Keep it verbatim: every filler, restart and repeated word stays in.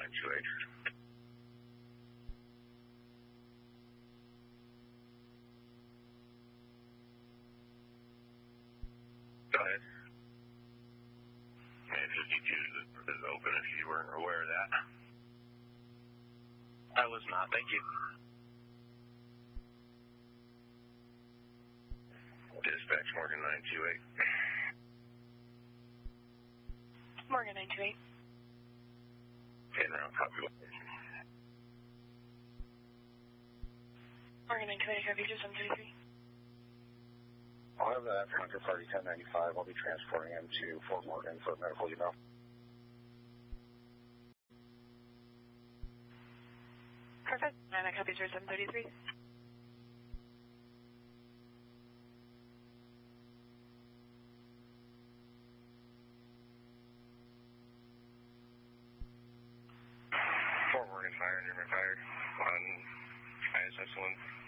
nine two eight. Go ahead. Man fifty-two is open if you weren't aware of that. I was not, thank you. Dispatch Morgan nine two eight. Morgan nine two eight. In route, copy location. Morgan nine two eight, copy two seven three three. I'll have that from Hunter Party ten ninety-five. I'll be transporting him to Fort Morgan for medical eval. Perfect. And I copy zero seven thirty-three. Fort Morgan fire, near my fire on I S S one.